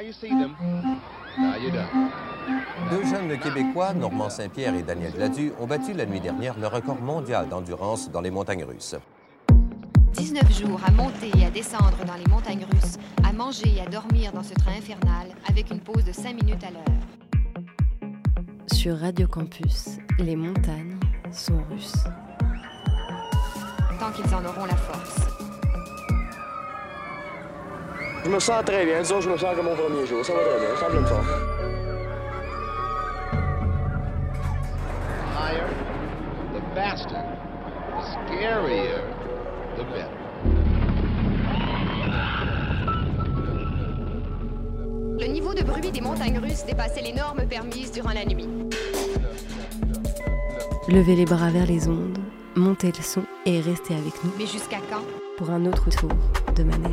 you see them. Now you don't. Deux jeunes Québécois, Normand Saint-Pierre et Daniel Gladu, ont battu la nuit dernière le record mondial d'endurance dans les montagnes russes. 19 jours à monter et à descendre dans les montagnes russes, à manger et à dormir dans ce train infernal avec une pause de 5 minutes à l'heure. Sur Radio Campus, les montagnes sont russes. Tant qu'ils en auront la force. Je me sens très bien. Disons, je me sens comme mon premier jour. Ça va très bien. Ça me fort. Higher, the faster, the scarier, the better. Le niveau de bruit des montagnes russes dépassait les normes permises durant la nuit. Levez les bras vers les ondes, montez le son et restez avec nous. Mais jusqu'à quand? Pour un autre tour de manège.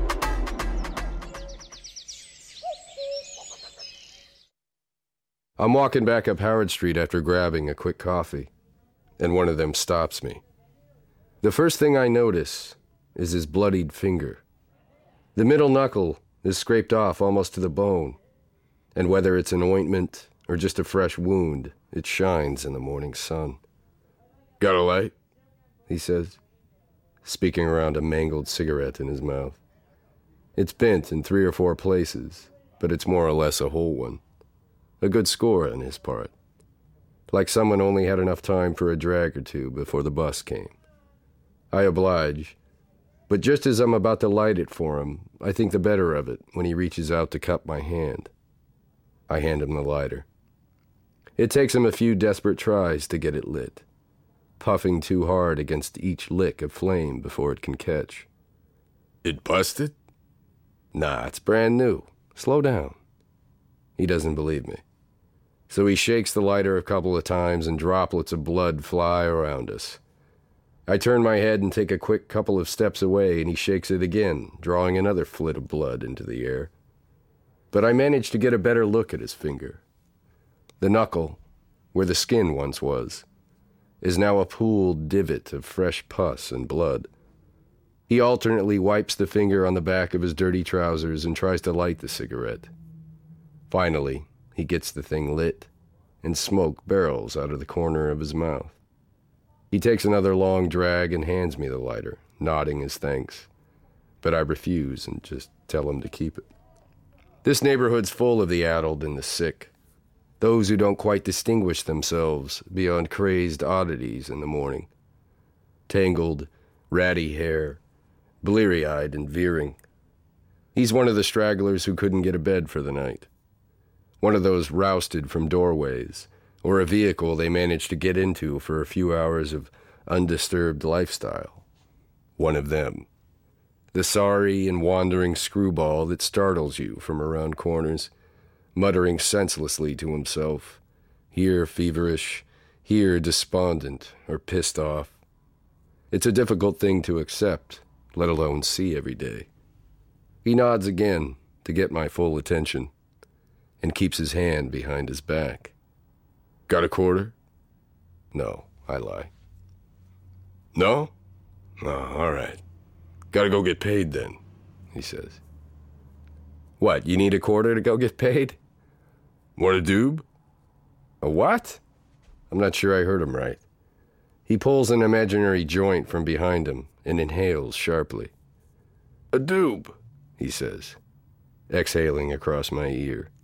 I'm walking back up Howard Street after grabbing a quick coffee, and one of them stops me. The first thing I notice is his bloodied finger. The middle knuckle is scraped off almost to the bone, and whether it's an ointment or just a fresh wound, it shines in the morning sun. "Got a light?" he says, speaking around a mangled cigarette in his mouth. It's bent in 3 or 4 places, but it's more or less a whole one. A good score on his part. Like someone only had enough time for a drag or two before the bus came. I oblige, but just as I'm about to light it for him, I think the better of it when he reaches out to cup my hand. I hand him the lighter. It takes him a few desperate tries to get it lit, puffing too hard against each lick of flame before it can catch. "It busted?" "Nah, it's brand new. Slow down." He doesn't believe me. So he shakes the lighter a couple of times and droplets of blood fly around us. I turn my head and take a quick couple of steps away, and he shakes it again, drawing another flit of blood into the air. But I manage to get a better look at his finger. The knuckle, where the skin once was, is now a pooled divot of fresh pus and blood. He alternately wipes the finger on the back of his dirty trousers and tries to light the cigarette. Finally, he gets the thing lit, and smoke barrels out of the corner of his mouth. He takes another long drag and hands me the lighter, nodding his thanks. But I refuse and just tell him to keep it. This neighborhood's full of the addled and the sick, those who don't quite distinguish themselves beyond crazed oddities in the morning. Tangled, ratty hair, bleary-eyed and veering. He's one of the stragglers who couldn't get a bed for the night. One of those rousted from doorways, or a vehicle they managed to get into for a few hours of undisturbed lifestyle. One of them. The sorry and wandering screwball that startles you from around corners, muttering senselessly to himself, here feverish, here despondent or pissed off. It's a difficult thing to accept, let alone see every day. He nods again to get my full attention, and keeps his hand behind his back. "Got a quarter?" "No," I lie. "No? Oh, all right. Gotta go get paid then," he says. "What, you need a quarter to go get paid?" "Want a doob?" "A what?" I'm not sure I heard him right. He pulls an imaginary joint from behind him and inhales sharply. "A doob," he says, exhaling across my ear.